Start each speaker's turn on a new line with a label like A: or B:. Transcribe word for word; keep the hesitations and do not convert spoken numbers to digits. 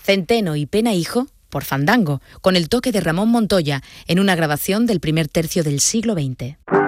A: Centeno y Pena Hijo por Fandango, con el toque de Ramón Montoya, en una grabación del primer tercio del siglo veinte.